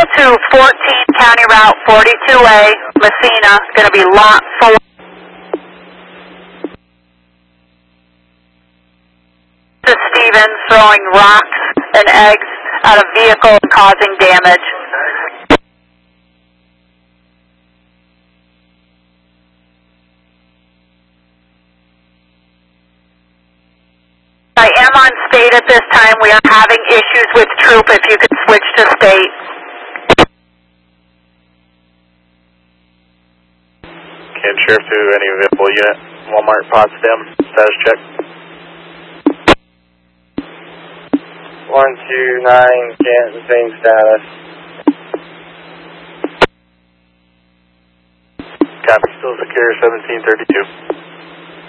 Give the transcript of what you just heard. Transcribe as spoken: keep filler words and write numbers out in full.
vehicle to fourteen County Route forty-two A, Messina, going to be lot four. This is Stevens throwing rocks and eggs at a vehicle causing damage. I am on state at this time. We are having issues with troop. If you could switch to state. Can Sheriff to any available unit. Walmart Potsdam. Status check. one two nine, Canton, same status. Copy, still secure, seventeen thirty-two.